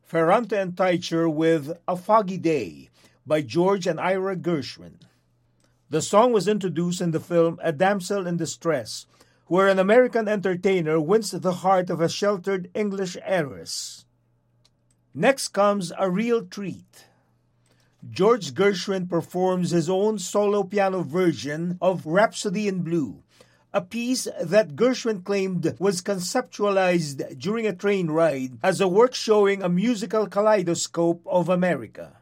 Ferrante and Teicher with A Foggy Day by George and Ira Gershwin. The song was introduced in the film A Damsel in Distress, where an American entertainer wins the heart of a sheltered English heiress. Next comes A Real Treat. George Gershwin performs his own solo piano version of Rhapsody in Blue, a piece that Gershwin claimed was conceptualized during a train ride as a work showing a musical kaleidoscope of America.